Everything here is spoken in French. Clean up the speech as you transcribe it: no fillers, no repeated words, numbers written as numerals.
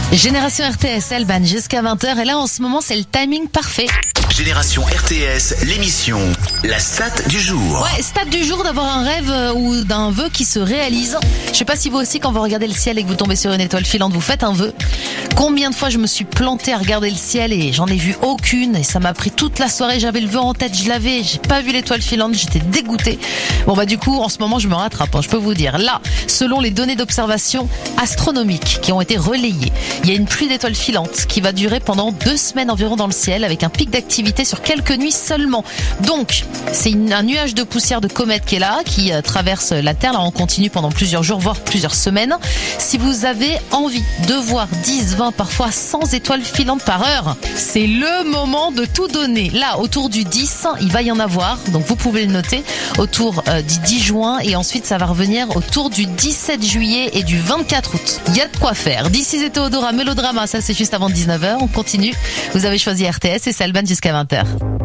Génération RTS, Alban, jusqu'à 20h. Et là, en ce moment, c'est le timing parfait. Génération RTS, l'émission, la stat du jour. Ouais, stat du jour d'avoir un rêve ou d'un vœu qui se réalise. Je sais pas si vous aussi, quand vous regardez le ciel et que vous tombez sur une étoile filante, vous faites un vœu. Combien de fois je me suis plantée à regarder le ciel et j'en ai vu aucune et ça m'a pris toute la soirée, j'avais le vœu en tête, je l'avais, j'ai pas vu l'étoile filante, j'étais dégoûtée. Bon bah du coup, en ce moment, je me rattrape, je peux vous dire. Là, selon les données d'observation astronomiques qui ont été relayées, il y a une pluie d'étoiles filantes qui va durer pendant 2 semaines environ dans le ciel avec un pic d'activité sur quelques nuits seulement. Donc, c'est un nuage de poussière de comète qui est là, qui traverse la Terre. Là, on continue pendant plusieurs jours, voire plusieurs semaines. Si vous avez envie de voir 10, 20, parfois 100 étoiles filantes par heure, c'est le moment de tout donner. Là, autour du 10, il va y en avoir. Donc, vous pouvez le noter autour du 10 juin et ensuite, ça va revenir autour du 17 juillet et du 24 août. Il y a de quoi faire. D'ici et Théodora, Mélodrama, ça c'est juste avant 19h. On continue. Vous avez choisi RTS et c'est Alban jusqu'à 20h.